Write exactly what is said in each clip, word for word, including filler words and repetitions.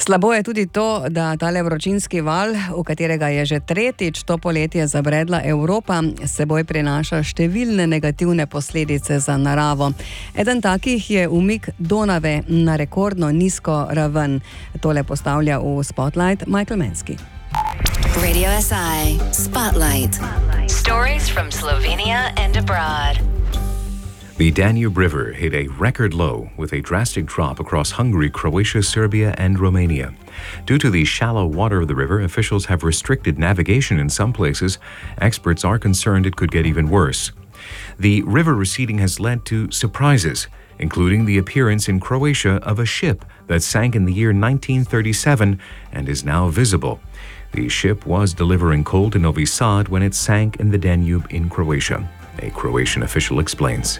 Slabo je tudi to, da tale vročinski val, v katerega je že tretjič to poletje zabredla Evropa, s seboj prinaša številne negativne posledice za naravo. Eden takih je umik Donave na rekordno nizko raven. Tole postavlja v Spotlight Michael Menski. Radio S I Spotlight. Stories from Slovenia and abroad. The Danube River hit a record low with a drastic drop across Hungary, Croatia, Serbia, and Romania. Due to the shallow water of the river, officials have restricted navigation in some places. Experts are concerned it could get even worse. The river receding has led to surprises, including the appearance in Croatia of a ship that sank in the year nineteen thirty-seven and is now visible. The ship was delivering coal to Novi Sad when it sank in the Danube in Croatia. A Croatian official explains.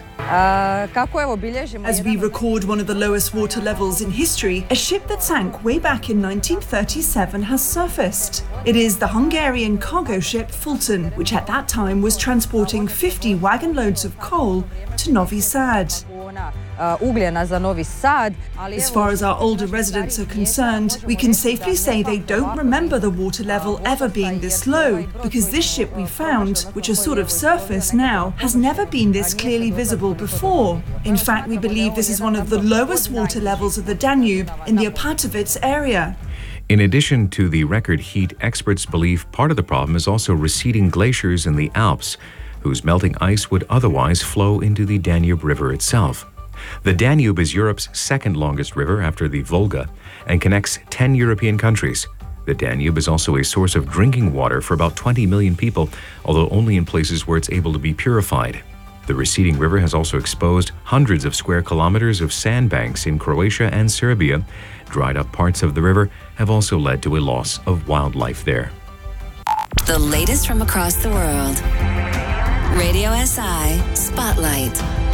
As we record one of the lowest water levels in history, a ship that sank way back in nineteen thirty-seven has surfaced. It is the Hungarian cargo ship Fulton, which at that time was transporting fifty wagon loads of coal to Novi Sad. As far as our older residents are concerned, we can safely say they don't remember the water level ever being this low, because this ship we found, which has sort of surfaced now, has never been this clearly visible before. In fact, we believe this is one of the lowest water levels of the Danube in the Opatovec area. In addition to the record heat, experts believe part of the problem is also receding glaciers in the Alps, whose melting ice would otherwise flow into the Danube River itself. The Danube is Europe's second longest river after the Volga and connects ten European countries. The Danube is also a source of drinking water for about twenty million people, although only in places where it's able to be purified. The receding river has also exposed hundreds of square kilometers of sandbanks in Croatia and Serbia. Dried up parts of the river have also led to a loss of wildlife there. The latest from across the world. Radio S I Spotlight.